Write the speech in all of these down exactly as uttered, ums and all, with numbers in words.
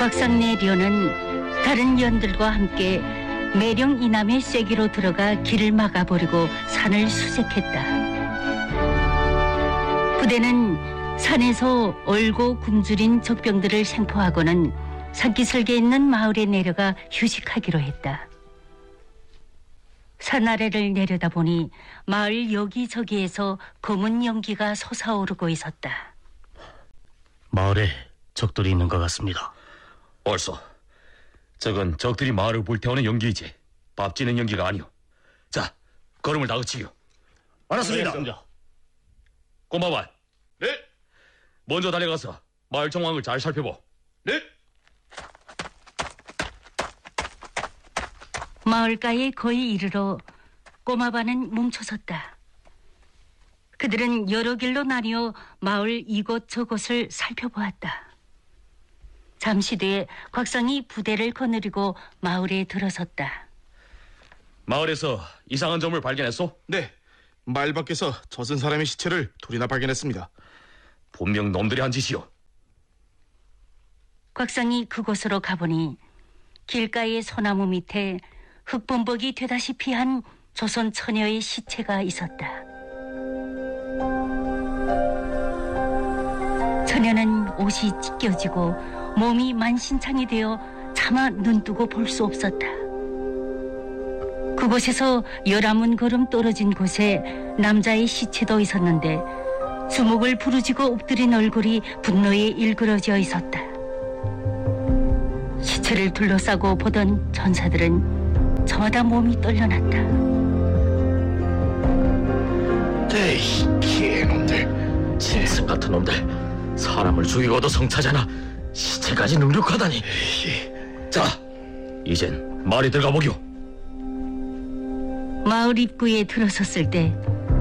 곽상내 료는 다른 연들과 함께 매령 이남의 쐐기로 들어가 길을 막아버리고 산을 수색했다. 부대는 산에서 얼고 굶주린 적병들을 생포하고는 산기슭에 있는 마을에 내려가 휴식하기로 했다. 산 아래를 내려다보니 마을 여기저기에서 검은 연기가 솟아오르고 있었다. 마을에 적들이 있는 것 같습니다. 옳소. 저건 적들이 마을을 불태우는 연기이지 밥지는 연기가 아니오. 자, 걸음을 다그치기오. 알았습니다. 꼬마반. 네. 먼저 달려가서 마을 정황을 잘 살펴보. 네. 마을가에 거의 이르러 꼬마반은 멈춰섰다. 그들은 여러 길로 나뉘어 마을 이곳저곳을 살펴보았다. 잠시 뒤에 곽상이 부대를 거느리고 마을에 들어섰다. 마을에서 이상한 점을 발견했소? 네. 마을 밖에서 젖은 사람의 시체를 둘이나 발견했습니다. 분명 놈들이 한 짓이오. 곽상이 그곳으로 가보니 길가의 소나무 밑에 흙범벅이 되다시피 한 조선 처녀의 시체가 있었다. 처녀는 옷이 찢겨지고 몸이 만신창이 되어 차마 눈뜨고 볼 수 없었다. 그곳에서 열아문 걸음 떨어진 곳에 남자의 시체도 있었는데 주먹을 부르지고 엎드린 얼굴이 분노에 일그러져 있었다. 시체를 둘러싸고 보던 전사들은 저마다 몸이 떨려났다. 에이, 개놈들, 짐승 같은 놈들. 사람을 죽이고도 성차잖아. 시체까지 능력하다니. 자, 이젠 마을에 들어가 보기오. 마을 입구에 들어섰을 때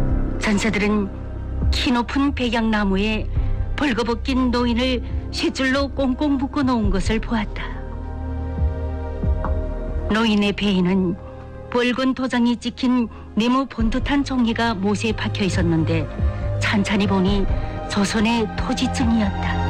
전사들은 키 높은 백양나무에 벌거벗긴 노인을 쇠줄로 꽁꽁 묶어 놓은 것을 보았다. 노인의 배에는 붉은 도장이 찍힌 네모 본듯한 종이가 못에 박혀 있었는데 찬찬히 보니 조선의 토지증이었다.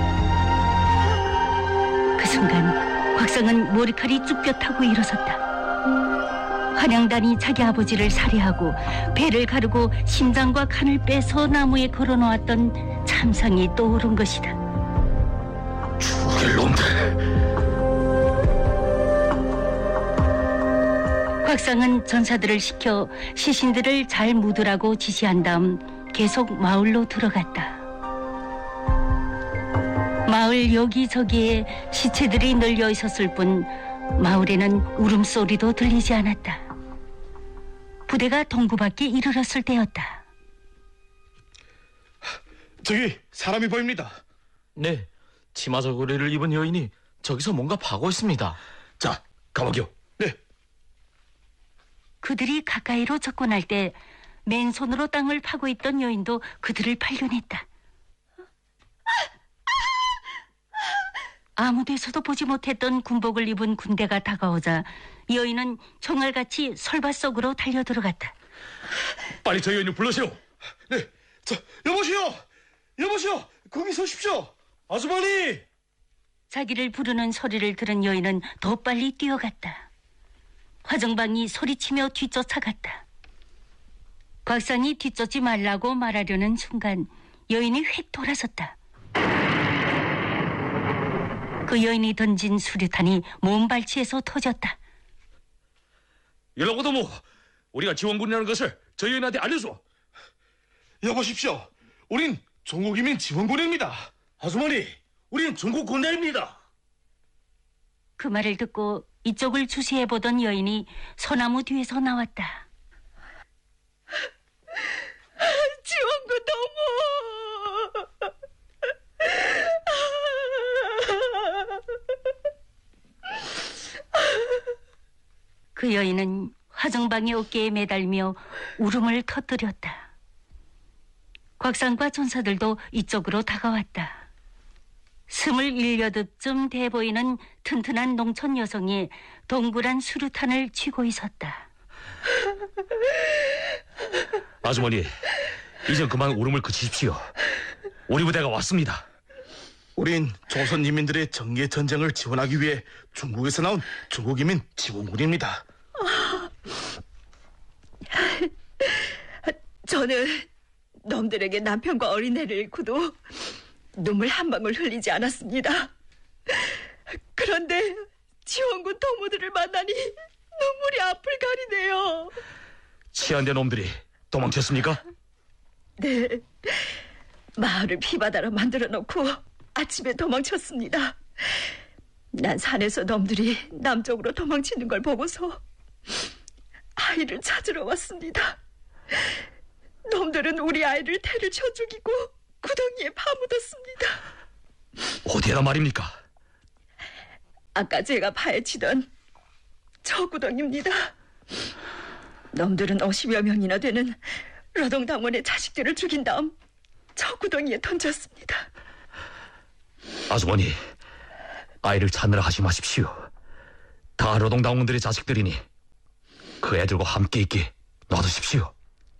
그 순간 곽상은 머리칼이 쭈뼛하고 일어섰다. 한양단이 자기 아버지를 살해하고 배를 가르고 심장과 간을 빼서 나무에 걸어놓았던 참상이 떠오른 것이다. 죽일 놈들. 곽상은 전사들을 시켜 시신들을 잘 묻으라고 지시한 다음 계속 마을로 들어갔다. 마을 여기저기에 시체들이 널려 있었을 뿐 마을에는 울음소리도 들리지 않았다. 부대가 동구밖에 이르렀을 때였다. 저기 사람이 보입니다. 네, 치마 저고리를 입은 여인이 저기서 뭔가 파고 있습니다. 자, 가보기오. 네. 그들이 가까이로 접근할 때 맨손으로 땅을 파고 있던 여인도 그들을 발견했다. 아무 데서도 보지 못했던 군복을 입은 군대가 다가오자 여인은 총알같이 설밭 속으로 달려들어갔다. 빨리 저 여인을 불러시오. 네. 저 여보시오. 여보시오. 거기 서십시오. 아주 빨리. 자기를 부르는 소리를 들은 여인은 더 빨리 뛰어갔다. 화정방이 소리치며 뒤쫓아갔다. 곽상이 뒤쫓지 말라고 말하려는 순간 여인이 휙 돌아섰다. 그 여인이 던진 수류탄이 몸발치에서 터졌다. 연락오도 우리가 지원군이라는 것을 저 여인한테 알려줘. 여보십시오. 우린 종국이민 지원군입니다. 아주머니, 우린 중국 군대입니다. 그 말을 듣고 이쪽을 주시해보던 여인이 소나무 뒤에서 나왔다. 지원군 동무! 그 여인은 화정방의 어깨에 매달며 울음을 터뜨렸다. 곽상과 전사들도 이쪽으로 다가왔다. 스물일여덟쯤 돼 보이는 튼튼한 농촌 여성이 동그란 수류탄을 쥐고 있었다. 아주머니, 이젠 그만 울음을 그치십시오. 우리 부대가 왔습니다. 우린 조선 인민들의 정예 전쟁을 지원하기 위해 중국에서 나온 중국인민 지원군입니다. 저는 놈들에게 남편과 어린애를 잃고도 눈물 한 방울 흘리지 않았습니다. 그런데 지원군 동무들을 만나니 눈물이 앞을 가리네요. 치안된 놈들이 도망쳤습니까? 네, 마을을 피바다로 만들어 놓고 아침에 도망쳤습니다. 난 산에서 놈들이 남쪽으로 도망치는 걸 보고서 아이를 찾으러 왔습니다. 놈들은 우리 아이를 태를 쳐 죽이고 구덩이에 파묻었습니다. 어디에나 말입니까? 아까 제가 파헤치던 저 구덩이입니다. 놈들은 오십여 명이나 되는 러동당원의 자식들을 죽인 다음 저 구덩이에 던졌습니다. 아주머니, 아이를 찾느라 하지 마십시오. 다 노동당원들의 자식들이니 그 애들과 함께 있게 놔두십시오.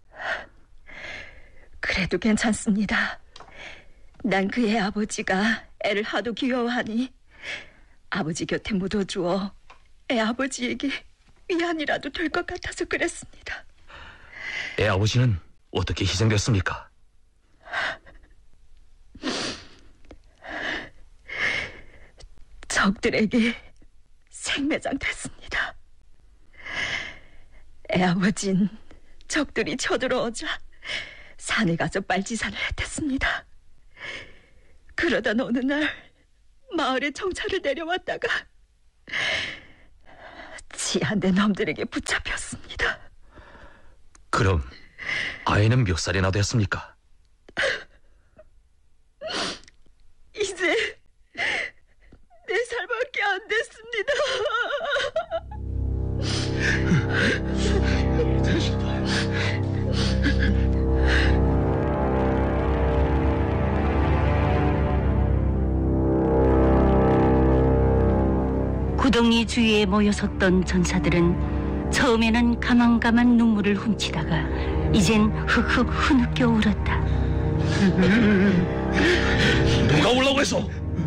그래도 괜찮습니다. 난 그의 아버지가 애를 하도 귀여워하니 아버지 곁에 묻어주어 애 아버지에게 위안이라도 될 것 같아서 그랬습니다. 애 아버지는 어떻게 희생됐습니까? 적들에게 생매장 됐습니다. 애 아버진 적들이 쳐들어오자 산에 가서 빨치산을 뱉었습니다. 그러던 어느 날 마을에 정찰을 내려왔다가 치안된 놈들에게 붙잡혔습니다. 그럼 아이는 몇 살이나 됐습니까? 이제 네 살밖에 안 됐습니다. 구덩이 주위에 모여섰던 전사들은 처음에는 가만가만 눈물을 훔치다가 이젠 흑흑 흐느껴 울었다. 누가 오려고 했어?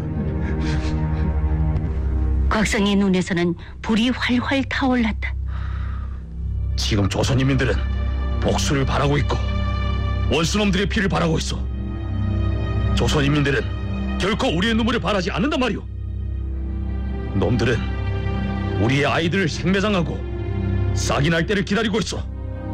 곽성의 눈에서는 불이 활활 타올랐다. 지금 조선인민들은 복수를 바라고 있고 원수놈들의 피를 바라고 있어. 조선인민들은 결코 우리의 눈물을 바라지 않는단 말이오. 놈들은 우리의 아이들을 생매장하고 싹이 날 때를 기다리고 있어.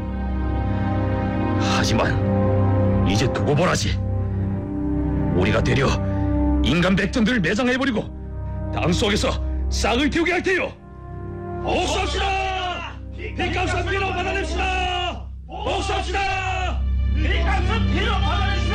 하지만 이제 두고 보라지. 우리가 되려 인간 백성들을 매장해버리고 땅 속에서 싹을 틔우게 할 테요. 복수합시다. 빚값은 피로 받아냅시다. 복수합시다. 빚값은 피로 받아